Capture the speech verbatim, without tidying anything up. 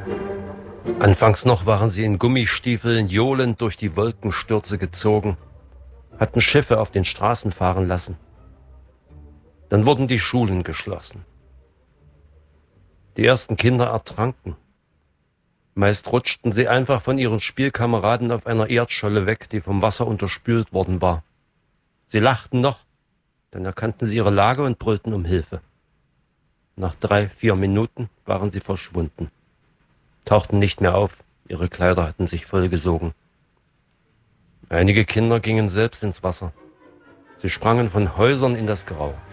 Anfangs noch waren sie in Gummistiefeln johlend durch die Wolkenstürze gezogen, hatten Schiffe auf den Straßen fahren lassen. Dann wurden die Schulen geschlossen. Die ersten Kinder ertranken. Meist rutschten sie einfach von ihren Spielkameraden auf einer Erdscholle weg, die vom Wasser unterspült worden war. Sie lachten noch, dann erkannten sie ihre Lage und brüllten um Hilfe. Nach drei, vier Minuten waren sie verschwunden, tauchten nicht mehr auf, ihre Kleider hatten sich vollgesogen. Einige Kinder gingen selbst ins Wasser. Sie sprangen von Häusern in das Grau.